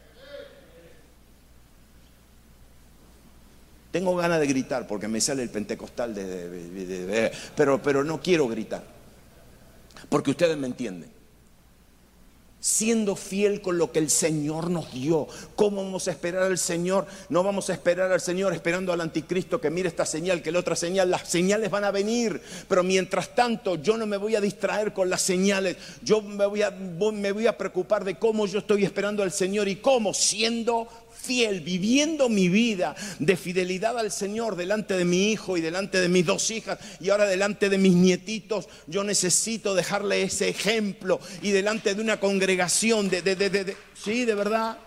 Tengo ganas de gritar porque me sale el pentecostal de, de, de, de, de, pero, pero no quiero gritar porque ustedes me entienden. Siendo fiel con lo que el Señor nos dio. ¿Cómo vamos a esperar al Señor? No vamos a esperar al Señor esperando al anticristo que mire esta señal, que la otra señal. Las señales van a venir, pero mientras tanto yo no me voy a distraer con las señales. Yo me voy a, me voy a preocupar de cómo yo estoy esperando al Señor y cómo, siendo fiel, viviendo mi vida de fidelidad al Señor delante de mi hijo y delante de mis dos hijas y ahora delante de mis nietitos. Yo necesito dejarle ese ejemplo y delante de una congregación de, de, de, de, de sí, de verdad.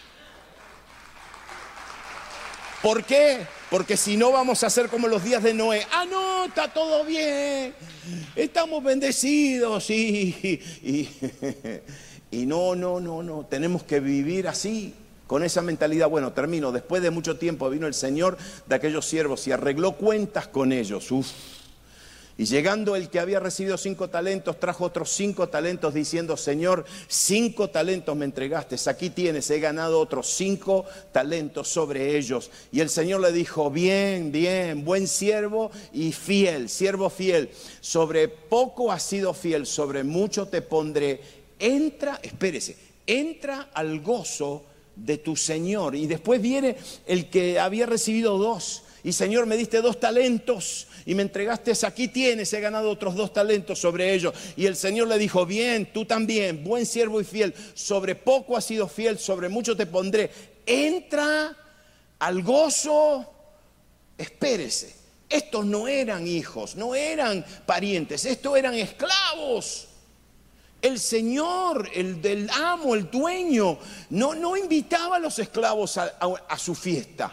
¿Por qué? Porque si no vamos a ser como los días de Noé. Ah, no, está todo bien, estamos bendecidos y, y, y no, no, no, no, tenemos que vivir así. Con esa mentalidad. Bueno, termino. Después de mucho tiempo vino el Señor de aquellos siervos y arregló cuentas con ellos. Uf. Y llegando el que había recibido cinco talentos, trajo otros cinco talentos diciendo, Señor, cinco talentos me entregaste, aquí tienes, he ganado otros cinco talentos sobre ellos. Y el Señor le dijo, bien, bien, buen siervo y fiel, siervo fiel, sobre poco has sido fiel, sobre mucho te pondré. Entra, espérese, entra al gozo de tu Señor. Y después viene el que había recibido dos. Y Señor, me diste dos talentos y me entregaste, aquí tienes, he ganado otros dos talentos sobre ellos. Y el Señor le dijo, bien, tú también, buen siervo y fiel, sobre poco has sido fiel, sobre mucho te pondré. Entra al gozo. Espérese, estos no eran hijos, no eran parientes, estos eran esclavos. El Señor, el del amo, el dueño, no, no invitaba a los esclavos a, a, a su fiesta.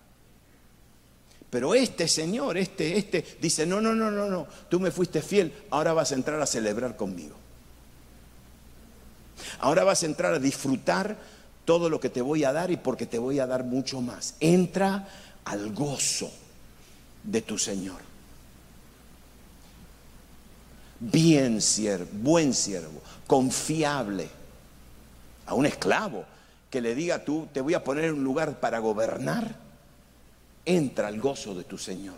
Pero este Señor, este, este, dice, no, no, no, no, no, tú me fuiste fiel, ahora vas a entrar a celebrar conmigo. Ahora vas a entrar a disfrutar todo lo que te voy a dar y porque te voy a dar mucho más. Entra al gozo de tu Señor. Bien siervo, buen siervo, confiable. A un esclavo que le diga, tú te voy a poner en un lugar para gobernar, entra al gozo de tu Señor.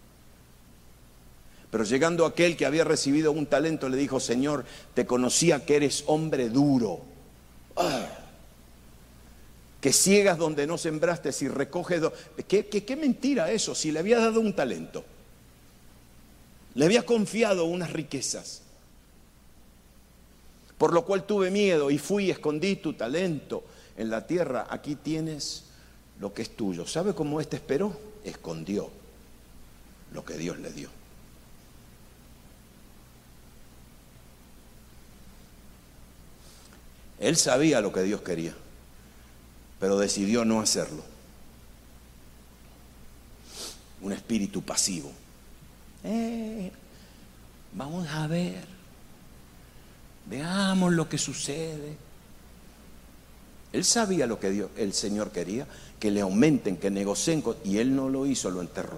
Pero llegando aquel que había recibido un talento, le dijo, Señor, te conocía que eres hombre duro, ah, que ciegas donde no sembraste, si recoges do... ¿Qué, qué, qué mentira eso, si le había dado un talento. Le había confiado unas riquezas, por lo cual tuve miedo y fui y escondí tu talento en la tierra. Aquí tienes lo que es tuyo. ¿Sabe cómo éste esperó? Escondió lo que Dios le dio. Él sabía lo que Dios quería, pero decidió no hacerlo. Un espíritu pasivo. Eh, vamos a ver, veamos lo que sucede. Él sabía lo que Dios, el Señor quería, que le aumenten, que negocien, y él no lo hizo, lo enterró.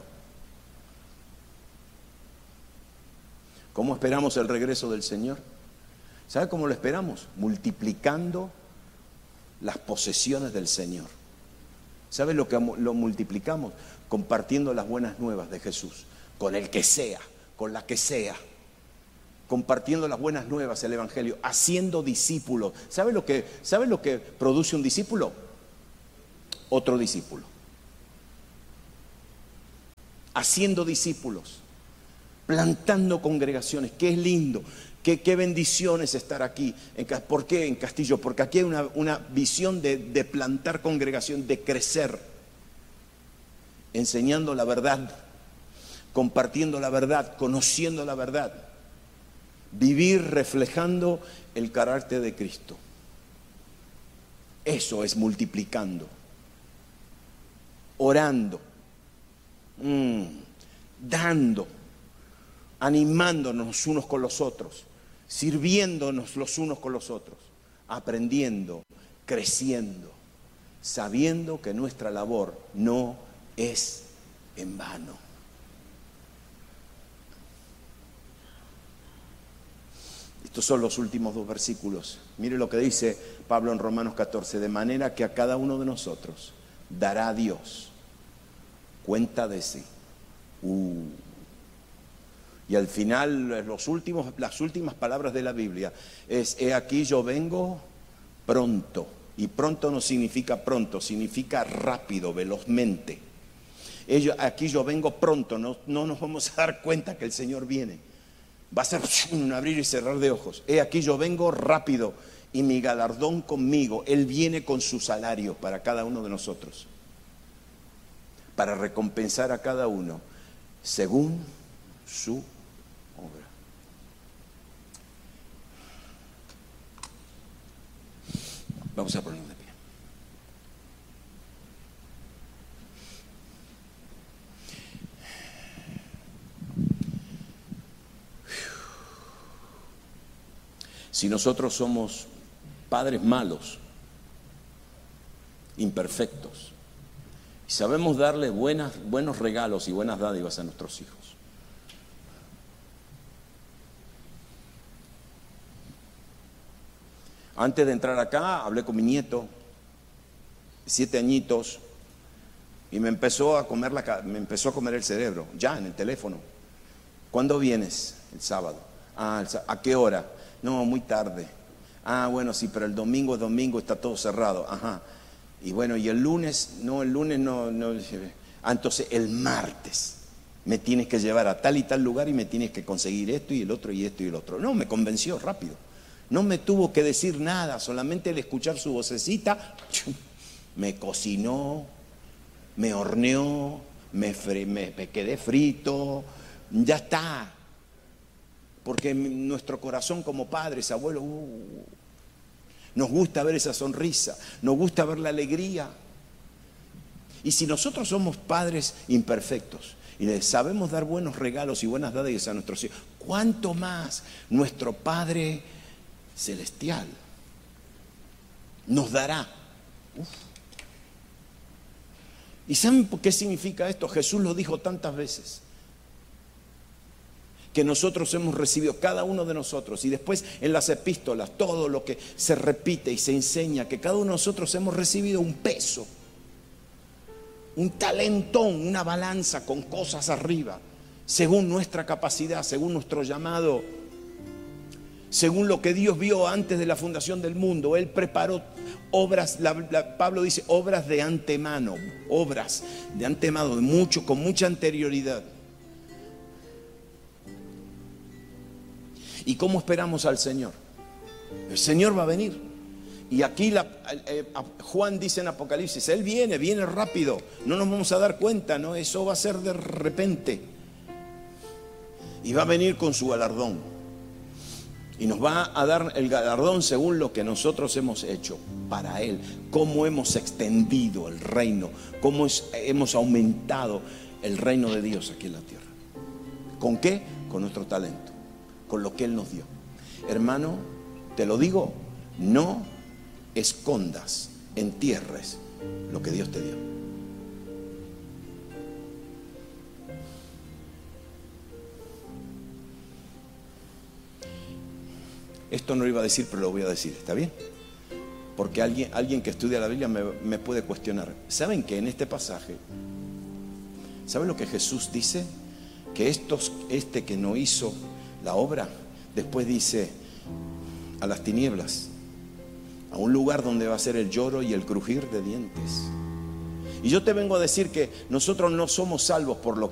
¿Cómo esperamos el regreso del Señor? ¿Sabe cómo lo esperamos? Multiplicando las posesiones del Señor. ¿Sabe lo que lo multiplicamos? Compartiendo las buenas nuevas de Jesús, con el que sea, con la que sea. Compartiendo las buenas nuevas, el Evangelio, haciendo discípulos. ¿Sabe lo que, sabe lo que produce un discípulo? Otro discípulo. Haciendo discípulos, plantando congregaciones. Qué es lindo, qué, qué bendiciones estar aquí. ¿Por qué en Castillo? Porque aquí hay una, una visión de, de plantar congregación, de crecer, enseñando la verdad, compartiendo la verdad, conociendo la verdad, vivir reflejando el carácter de Cristo. Eso es multiplicando, orando, mmm, dando, animándonos unos con los otros, sirviéndonos los unos con los otros, aprendiendo, creciendo, sabiendo que nuestra labor no es en vano. Estos son los últimos dos versículos. Mire lo que dice Pablo en Romanos catorce, de manera que a cada uno de nosotros dará Dios cuenta de sí. Uh. Y al final, los últimos, las últimas palabras de la Biblia es: he aquí yo vengo pronto. Y pronto no significa pronto, significa rápido, velozmente. Ellos, aquí yo vengo pronto, no, no nos vamos a dar cuenta que el Señor viene. Va a ser un abrir y cerrar de ojos. He aquí yo vengo rápido y mi galardón conmigo. Él viene con su salario para cada uno de nosotros, para recompensar a cada uno según su obra. Vamos a ponernos de pie. Si nosotros somos padres malos, imperfectos, y sabemos darle buenas, buenos regalos y buenas dádivas a nuestros hijos, antes de entrar acá, hablé con mi nieto, siete añitos, y me empezó a comer la, me empezó a comer el cerebro, ya en el teléfono. ¿Cuándo vienes? El sábado. Ah, el, ¿a qué hora? No, muy tarde. Ah, bueno, sí, pero el domingo es domingo, está todo cerrado. Ajá. Y bueno, y el lunes, no, el lunes no, no. Ah, entonces el martes me tienes que llevar a tal y tal lugar y me tienes que conseguir esto y el otro y esto y el otro. No, me convenció rápido. No me tuvo que decir nada, solamente el escuchar su vocecita, me cocinó, me horneó, me, fre, me, me quedé frito, ya está. Porque nuestro corazón como padres, abuelos, uh, nos gusta ver esa sonrisa, nos gusta ver la alegría. Y si nosotros somos padres imperfectos y les sabemos dar buenos regalos y buenas dádivas a nuestros hijos, ¿cuánto más nuestro Padre Celestial nos dará? Uf. ¿Y saben por qué significa esto? Jesús lo dijo tantas veces, que nosotros hemos recibido, cada uno de nosotros, y después en las epístolas, todo lo que se repite y se enseña, que cada uno de nosotros hemos recibido un peso, un talentón, una balanza con cosas arriba, según nuestra capacidad, según nuestro llamado, según lo que Dios vio antes de la fundación del mundo. Él preparó obras, la, la, Pablo dice obras de antemano, obras de antemano, de mucho, con mucha anterioridad. ¿Y cómo esperamos al Señor? El Señor va a venir. Y aquí la, eh, Juan dice en Apocalipsis, Él viene, viene rápido, no nos vamos a dar cuenta, ¿no? Eso va a ser de repente. Y va a venir con su galardón. Y nos va a dar el galardón según lo que nosotros hemos hecho para Él. Cómo hemos extendido el reino, cómo es, hemos aumentado el reino de Dios aquí en la tierra. ¿Con qué? Con nuestro talento, con lo que Él nos dio. Hermano, te lo digo, no escondas, entierres lo que Dios te dio. Esto no lo iba a decir, pero lo voy a decir, ¿está bien? Porque alguien, alguien que estudia la Biblia me, me puede cuestionar. ¿Saben que en este pasaje, ¿saben lo que Jesús dice? Que estos, este que no hizo la obra, después dice a las tinieblas, a un lugar donde va a ser el lloro y el crujir de dientes. Y yo te vengo a decir que nosotros no somos salvos por lo